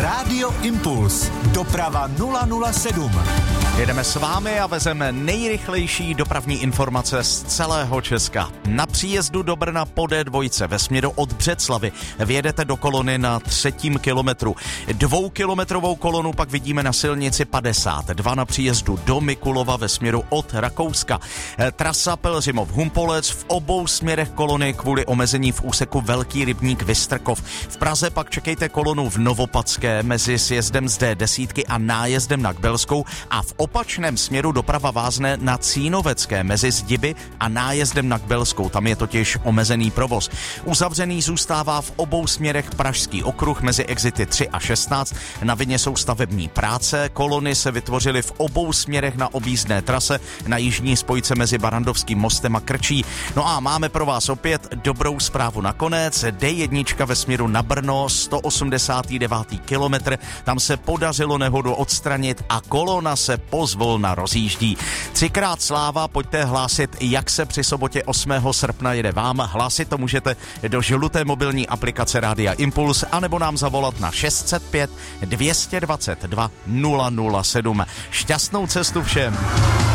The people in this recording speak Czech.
Rádio Impuls. Doprava 007. Jedeme s vámi a vezeme nejrychlejší dopravní informace z celého Česka. Na příjezdu do Brna po D2 ve směru od Břeclavi vjedete do kolony na 3. kilometru. 2kilometrovou kolonu pak vidíme na silnici 52 na příjezdu do Mikulova ve směru od Rakouska. Trasa Pelhřimov-Humpolec, v obou směrech kolony kvůli omezení v úseku Velký Rybník Vystrkov. V Praze pak čekejte kolonu v Novopadské mezi sjezdem z D10 a nájezdem na Kbelskou a v opačném směru doprava vázne na Cínovecké mezi Zdiby a nájezdem na Kbelskou. Tam je totiž omezený provoz. Uzavřený zůstává v obou směrech Pražský okruh mezi exity 3 a 16. Na vině jsou stavební práce. Kolony se vytvořily v obou směrech na objízdné trase na jižní spojce mezi Barandovským mostem a Krčí. No a máme pro vás opět dobrou zprávu nakonec. D1 ve směru na Brno, 189. kilometr. Tam se podařilo nehodu odstranit a kolona se pozvolna rozjíždí. 3krát sláva, pojďte hlásit, jak se při sobotě 8. srpna jede vám. Hlásit to můžete do žluté mobilní aplikace Rádia Impuls anebo nám zavolat na 605 222 007. Šťastnou cestu všem.